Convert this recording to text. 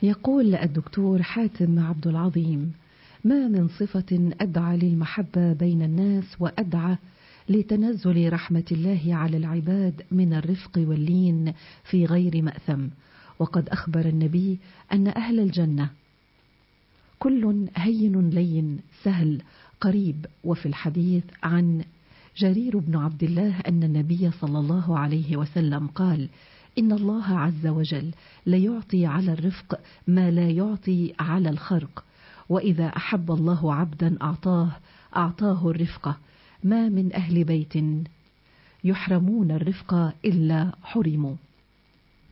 يقول الدكتور حاتم عبد العظيم: ما من صفة أدعى للمحبة بين الناس وأدعى لتنزل رحمة الله على العباد من الرفق واللين في غير مأثم. وقد أخبر النبي أن أهل الجنة كل هين لين سهل قريب. وفي الحديث عن جرير بن عبد الله أن النبي صلى الله عليه وسلم قال: إن الله عز وجل ليعطي على الرفق ما لا يعطي على الخرق، وإذا أحب الله عبدا أعطاه الرفقة. ما من أهل بيت يحرمون الرفق إلا حرموا.